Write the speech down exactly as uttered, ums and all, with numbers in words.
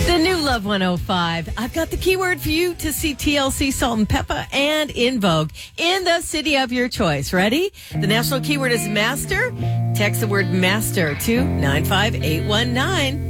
The new Love one oh five. I've got the keyword for you to see T L C, Salt and Pepper, and In Vogue in the city of your choice. Ready? The national keyword is master. Text the word master to nine five eight one nine.